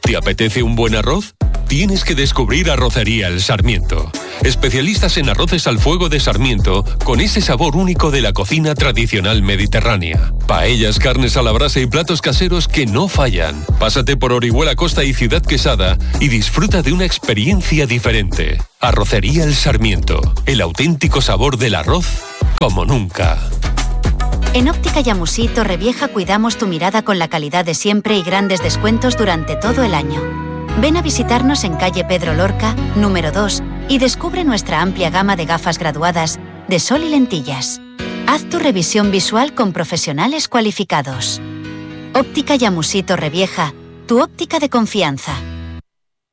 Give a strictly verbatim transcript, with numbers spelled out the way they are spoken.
¿Te apetece un buen arroz? Tienes que descubrir Arrocería El Sarmiento. Especialistas en arroces al fuego de Sarmiento, con ese sabor único de la cocina tradicional mediterránea. Paellas, carnes a la brasa y platos caseros que no fallan. Pásate por Orihuela Costa y Ciudad Quesada y disfruta de una experiencia diferente. Arrocería El Sarmiento. El auténtico sabor del arroz como nunca. En Óptica Yamusí Torrevieja cuidamos tu mirada con la calidad de siempre y grandes descuentos durante todo el año. Ven a visitarnos en calle Pedro Lorca, número dos, y descubre nuestra amplia gama de gafas graduadas de sol y lentillas. Haz tu revisión visual con profesionales cualificados. Óptica Yamusí Torrevieja, tu óptica de confianza.